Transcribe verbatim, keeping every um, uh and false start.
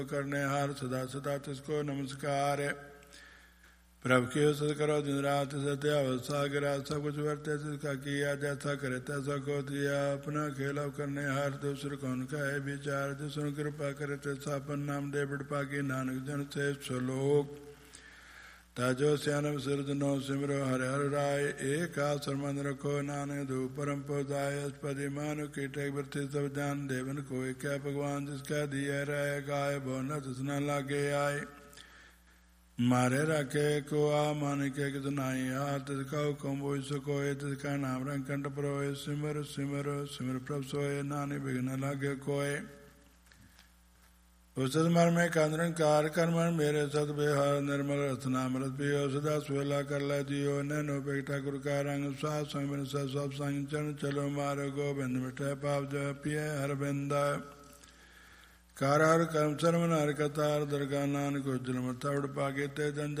करने हार सदा सदा तिसको नमस्कार। प्रभु के सद करो दिन रात सत्य अवस्था गिरा सब कुछ वर्ते जिसका किया जैसा करे तैसा को दिया। अपना खेला करने हार दूसरे कौन का है विचार दूसरों कृपा करे तैसा अपन नाम दे बिड़ पाकी नानक जन से श्लोक। ताजो श्यानम सिरजनो सिमरो हर हर राय एक आसर मन रखो नानक दो परम पोदाय पदि मानु कीटक वृत्ति सब जान देवन को क्या भगवान जिसका दिया राय गाय बोना तसना लागे आए। मारे रखे को आ मान के कितनाई हाथ तिसका हुक्म बोई सकोए तिसका नाम रंग कंठ परोए। सिमर सिमर सिमर प्रभ सोए नानी विघ्न लागे कोय। उस मर में कंद्रकार कर्मन मेरे सद बेहार निर्मल रत्नामृत पियो सदा सुवेला कर लै दियो। नैनो बेटा गुरु का रंग स्वास संग सब संग चरण चलो मारो गोविंद मिठे पाप जो पिय हर बिंदा। कारार कर्म सर्वन हर कतार दरगाह नानक उज्जवल मथुड़ पागे ते जन